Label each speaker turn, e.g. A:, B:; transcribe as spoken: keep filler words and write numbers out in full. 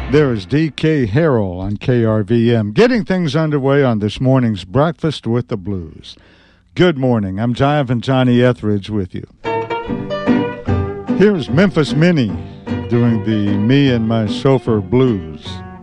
A: There is D K Harrell on K R V M, getting things underway on this morning's Breakfast with the Blues. Good morning. I'm Jive Johnny Etheridge with you. Here's Memphis Minnie doing the Me and My Chauffeur Blues.